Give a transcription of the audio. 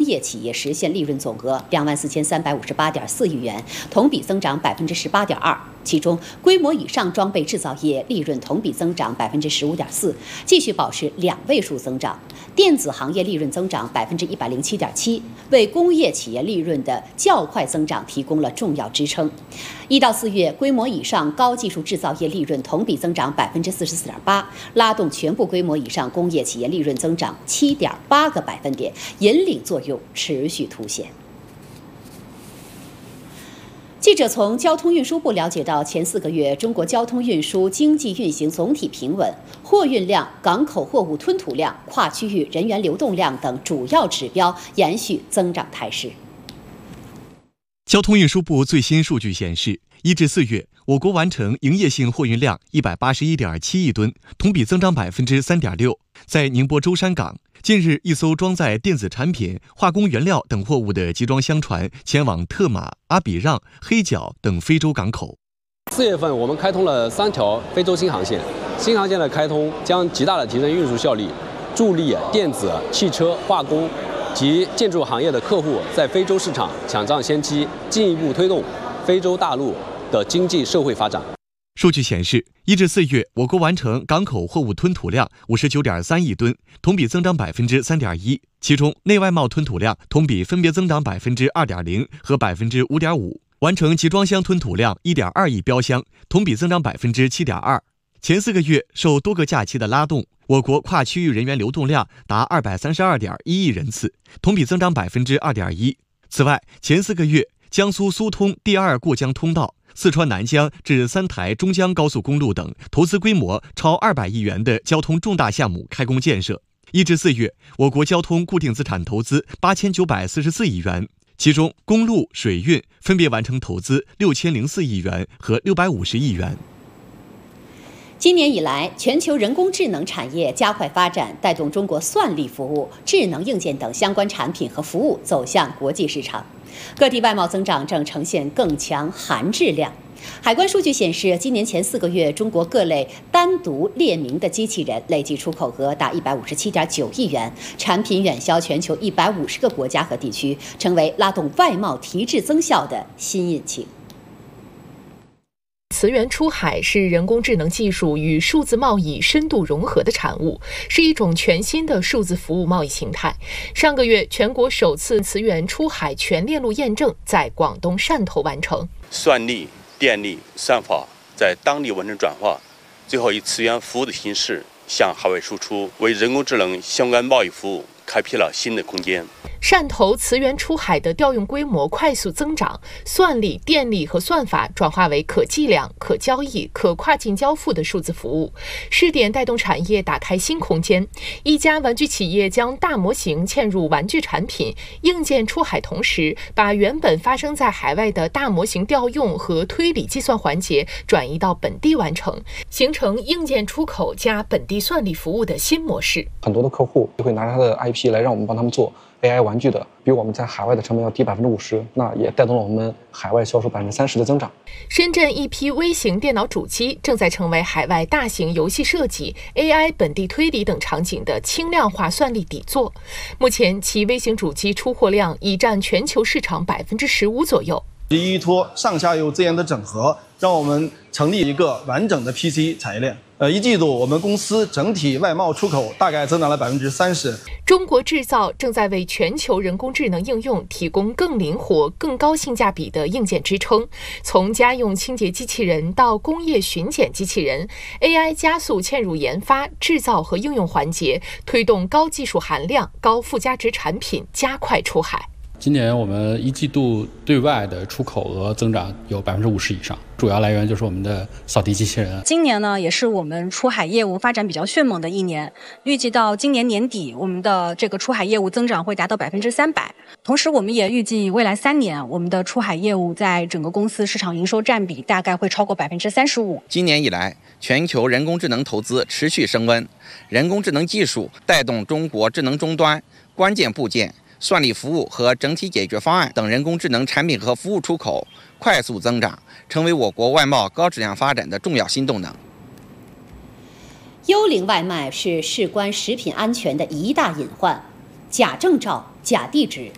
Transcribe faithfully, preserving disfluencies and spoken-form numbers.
业企业实现利润总额两万四千三百五十八点四亿元，同比增长百分之十八点二。其中，规模以上装备制造业利润同比增长百分之十五点四，继续保持两位数增长。电子行业利润增长百分之一百零七点七，为工业企业利润的较快增长提供了重要支撑。一到四月，规模以上高技术制造业利润同比增长百分之四十四点八，拉动全部规模以上工业企业利润增长七点八个百分点，引领作用持续凸显。记者从交通运输部了解到，前四个月中国交通运输经济运行总体平稳，货运量、港口货物吞吐量、跨区域人员流动量等主要指标延续增长态势。 交通运输部最新数据显示，一至四月，我国完成营业性货运量一百八十一点七亿吨，同比增长百分之三点六。在宁波舟山港，近日，一艘装载电子产品、化工原料等货物的集装箱船前往特马、阿比让、黑角等非洲港口。 四月份，我们开通了三条非洲新航线，新航线的开通将极大的提升运输效率，助力电子、汽车、化工及建筑行业的客户在非洲市场抢占先机，进一步推动非洲大陆的经济社会发展。 数据显示，一至四月，我国完成港口货物吞吐量五十九点三亿吨，同比增长百分之三点一。其中，内外贸吞吐量同比分别增长百分之二点零和百分之五点五，完成集装箱吞吐量一点二亿标箱，同比增长百分之七点二。前四个月，受多个假期的拉动，我国跨区域人员流动量达二百三十二点一亿人次，同比增长百分之二点一。此外，前四个月，江苏苏通第二过江通道、四川南江至三台中江高速公路等投资规模超二百亿元的交通重大项目开工建设。一至四月，我国交通固定资产投资八千九百四十四亿元，其中公路、水运分别完成投资六千零四亿元和六百五十亿元。 今年以来，全球人工智能产业加快发展，带动中国算力服务、智能硬件等相关产品和服务走向国际市场。各地外贸增长正呈现更强含质量。海关数据显示，今年前四个月，中国各类单独列明的机器人累计出口额达一百五十七点九亿元，产品远销全球一百五十个国家和地区，成为拉动外贸提质增效的新引擎。 磁源出海是人工智能技术与数字贸易深度融合的产物，是一种全新的数字服务贸易形态。上个月，全国首次磁源出海全链路验证在广东汕头完成。 算力、电力、算法在当地完成转化，最后以磁源服务的形式向海外输出，为人工智能相关贸易服务开辟了新的空间。 汕头磁源出海的调用规模快速增长，算力、电力和算法转化为可计量、可交易、可跨境交付的数字服务。试点带动产业打开新空间。一家玩具企业将大模型嵌入玩具产品，硬件出海同时，把原本发生在海外的大模型调用和推理计算环节转移到本地完成，形成硬件出口加本地算力服务的新模式。 很多的客户就会拿着他的 I P 来让我们帮他们做A I 玩具的，比我们在海外的成本要低百分之五十，那也带动了我们海外销售百分之三十的增长。 深圳一批微型电脑主机正在成为海外大型游戏设计、A I 本地推理等场景的轻量化算力底座。目前，其微型主机出货量已占全球市场百分之十五左右。 依托上下游资源的整合，让我们成立一个完整的 P C 产业链。呃，一季度我们公司整体外贸出口大概增长了百分之三十。 中国制造正在为全球人工智能应用提供更灵活、更高性价比的硬件支撑。从家用清洁机器人到工业巡检机器人 ，A I 加速嵌入研发、制造和应用环节，推动高技术含量、高附加值产品加快出海。 今年我们一季度对外的出口额增长有百分之五十以上，主要来源就是我们的扫地机器人。 今年呢，也是我们出海业务发展比较迅猛的一年，预计到今年年底，我们的这个出海业务增长会达到百分之三百。同时，我们也预计未来三年，我们的出海业务在整个公司市场营收占比大概会超过百分之三十五。 今年以来，全球人工智能投资持续升温，人工智能技术带动中国智能终端、关键部件、算力服务和整体解决方案等人工智能产品和服务出口快速增长，成为我国外贸高质量发展的重要新动能。 幽灵外卖是事关食品安全的一大隐患，假证照、假地址、